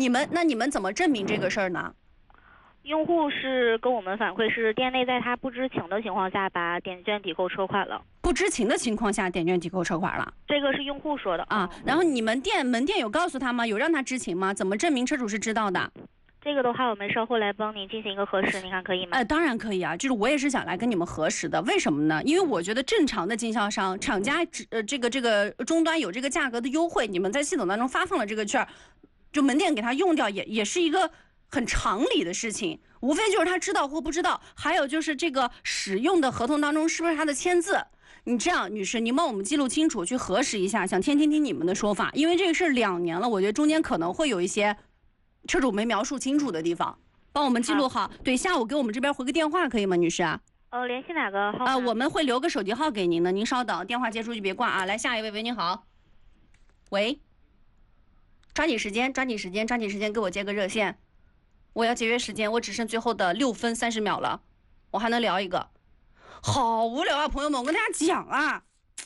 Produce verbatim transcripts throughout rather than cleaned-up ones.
你们那你们怎么证明这个事儿呢？ 用户是跟我们反馈是店内在他不知情的情况下把点券抵扣车款了。 不知情的情况下点券抵扣车款了， 这个是用户说的啊。然后你们店门店有告诉他吗？有让他知情吗？怎么证明车主是知道的？ 这个的话，我们稍后来帮您进行一个核实，您看可以吗？ 呃，当然可以啊，就是我也是想来跟你们核实的。为什么呢？因为我觉得正常的经销商、厂家呃这个这个终端有这个价格的优惠，你们在系统当中发放了这个券，就门店给他用掉，也也是一个很常理的事情。无非就是他知道或不知道，还有就是这个使用的合同当中是不是他的签字。你这样，女士，您帮我们记录清楚，去核实一下，想听听听你们的说法，因为这个事两年了，我觉得中间可能会有一些车主没描述清楚的地方，帮我们记录好。啊、对，下午给我们这边回个电话可以吗，女士？ 呃，联系哪个号？啊、 呃，我们会留个手机号给您的，您稍等，电话接出去别挂啊。来，下一位，喂，你好，喂，抓紧时间，抓紧时间，抓紧时间，给我接个热线，我要节约时间，我只剩最后的六分三十秒了，我还能聊一个。好无聊啊，朋友们，我跟大家讲啊，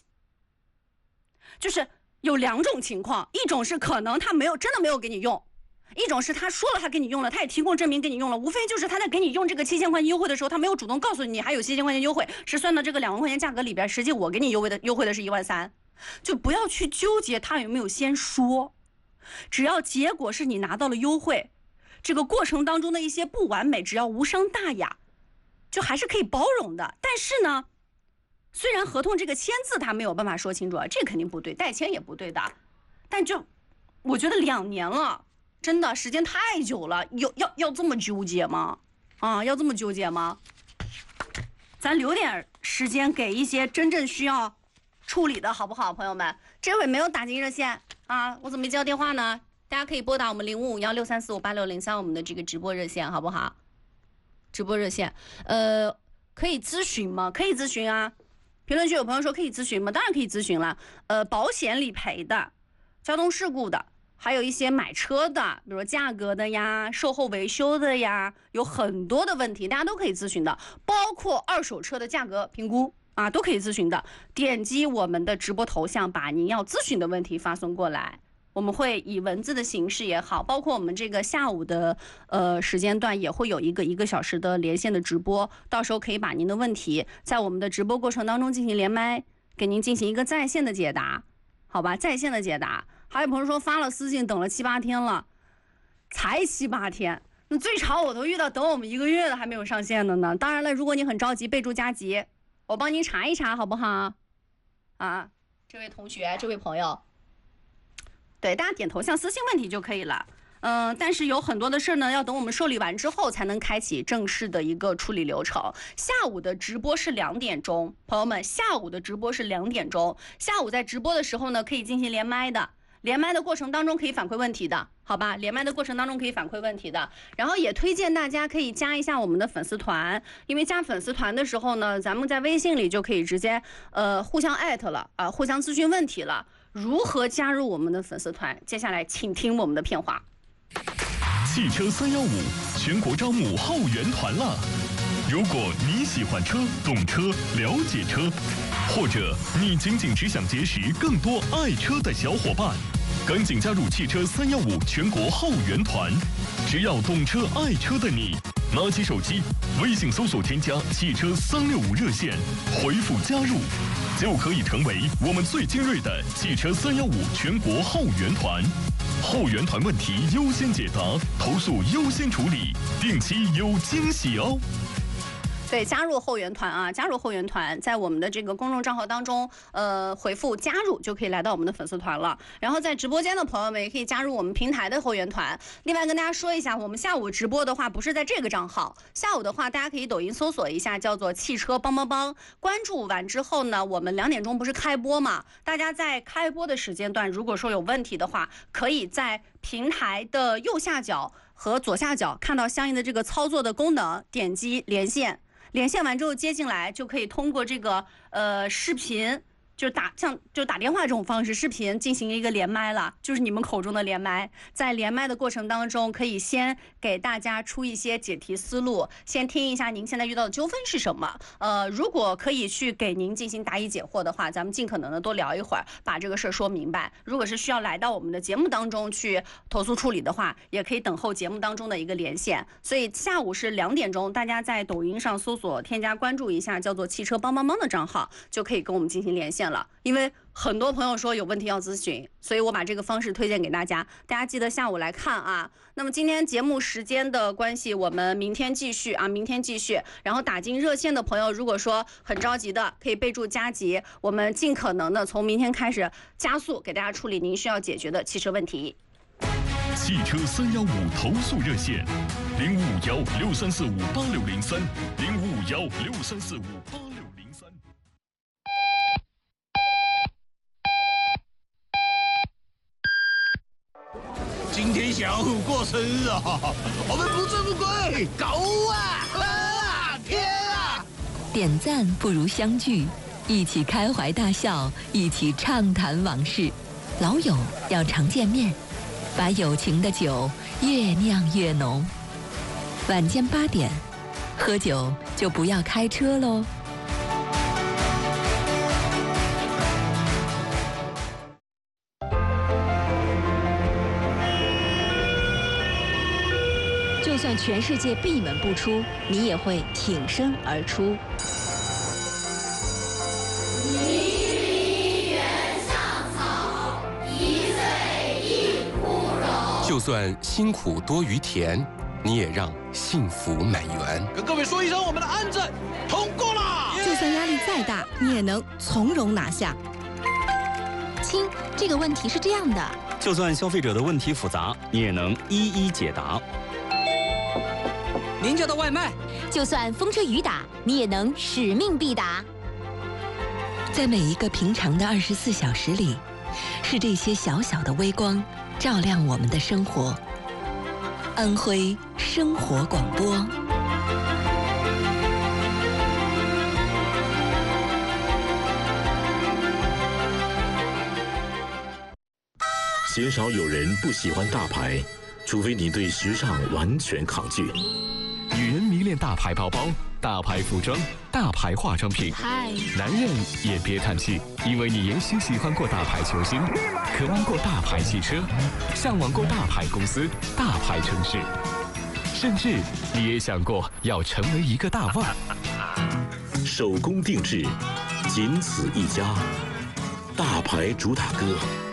就是有两种情况，一种是可能他没有真的没有给你用，一种是他说了他给你用了，他也提供证明给你用了，无非就是他在给你用这个七千块钱优惠的时候，他没有主动告诉你还有七千块钱优惠，是算到这个两万块钱价格里边，实际我给你优惠的优惠的是一万三，就不要去纠结他有没有先说，只要结果是你拿到了优惠，这个过程当中的一些不完美，只要无伤大雅，就还是可以包容的。但是呢，虽然合同这个签字他没有办法说清楚啊，这肯定不对，代签也不对的，但就我觉得两年了，真的时间太久了，有要要这么纠结吗？啊，要这么纠结吗？咱留点时间给一些真正需要处理的好不好，朋友们？这回没有打进热线啊，我怎么没接到电话呢？大家可以拨打我们零五五幺六三四五八六零三我们的这个直播热线，好不好？直播热线，呃，可以咨询吗？可以咨询啊。评论区有朋友说可以咨询吗？当然可以咨询了。呃，保险理赔的、交通事故的，还有一些买车的，比如价格的呀、售后维修的呀，有很多的问题，大家都可以咨询的，包括二手车的价格评估啊，都可以咨询的。点击我们的直播头像，把您要咨询的问题发送过来。我们会以文字的形式也好，包括我们这个下午的呃时间段也会有一个一个小时的连线的直播，到时候可以把您的问题在我们的直播过程当中进行连麦，给您进行一个在线的解答，好吧？在线的解答。还有朋友说发了私信等了七八天了，才七八天，那最长我都遇到等我们一个月的还没有上线的呢。当然了，如果你很着急，备注加急，我帮您查一查好不好？啊，这位同学，这位朋友。对，大家点头像私信问题就可以了。嗯、呃，但是有很多的事呢，要等我们受理完之后才能开启正式的一个处理流程。下午的直播是两点钟，朋友们，下午的直播是两点钟。下午在直播的时候呢，可以进行连麦的，连麦的过程当中可以反馈问题的，好吧？连麦的过程当中可以反馈问题的。然后也推荐大家可以加一下我们的粉丝团，因为加粉丝团的时候呢，咱们在微信里就可以直接呃互相艾特了啊、呃，互相咨询问题了。如何加入我们的粉丝团？接下来请听我们的片花。 汽车三幺五全国招募后援团了。如果你喜欢车、懂车、了解车，或者你仅仅只想结识更多爱车的小伙伴，赶紧加入汽车三幺五全国后援团。只要懂车爱车的你，拿起手机，微信搜索添加汽车三六五热线，回复加入，就可以成为我们最精锐的汽车三幺五全国后援团。后援团问题优先解答，投诉优先处理，定期有惊喜哦。 对，加入后援团啊，加入后援团，在我们的这个公众账号当中，呃，回复加入就可以来到我们的粉丝团了。然后在直播间的朋友们也可以加入我们平台的后援团。另外跟大家说一下，我们下午直播的话不是在这个账号，下午的话大家可以抖音搜索一下，叫做汽车帮帮帮。关注完之后呢，我们两点钟不是开播嘛？大家在开播的时间段，如果说有问题的话，可以在平台的右下角和左下角看到相应的这个操作的功能，点击连线。连线完之后接进来，就可以通过这个呃视频就打像就打电话这种方式，视频进行一个连麦了，就是你们口中的连麦。在连麦的过程当中，可以先给大家出一些解题思路，先听一下您现在遇到的纠纷是什么。呃，如果可以去给您进行答疑解惑的话，咱们尽可能的多聊一会儿，把这个事儿说明白。如果是需要来到我们的节目当中去投诉处理的话，也可以等候节目当中的一个连线。所以下午是两点钟，大家在抖音上搜索添加关注一下叫做汽车帮帮帮的账号，就可以跟我们进行连线了。因为很多朋友说有问题要咨询，所以我把这个方式推荐给大家，大家记得下午来看啊。那么今天节目时间的关系，我们明天继续啊，明天继续。然后打进热线的朋友，如果说很着急的，可以备注加急，我们尽可能的从明天开始加速给大家处理您需要解决的汽车问题。 汽车三幺五投诉热线：零五五幺六三四五八六零三，零五五幺六三四五八六零三。 今天小虎过生日啊，我们不醉不归，狗啊！啊！天啊！ 点赞不如相聚，一起开怀大笑，一起畅谈往事。老友要常见面，把友情的酒越酿越浓。晚间八点，喝酒就不要开车喽。就算全世界闭门不出，你也会挺身而出。 就算辛苦多于甜，你也让幸福满园。 跟各位说一声，我们的案子通过了。 就算压力再大，你也能从容拿下。 亲，这个问题是这样的。 就算消费者的问题复杂，你也能一一解答。 您叫的外卖， 就算风吹雨打，你也能使命必达。 在每一个平常的二十四小时里，是这些小小的微光照亮我们的生活。安徽生活广播。 鲜少有人不喜欢大牌，除非你对时尚完全抗拒。 女人迷恋大牌包包、大牌服装、大牌化妆品。 嗨， 男人也别叹气，因为你也许喜欢过大牌球星，渴望过大牌汽车，向往过大牌公司、大牌城市，甚至你也想过要成为一个大腕。 手工定制，仅此一家，大牌主打歌。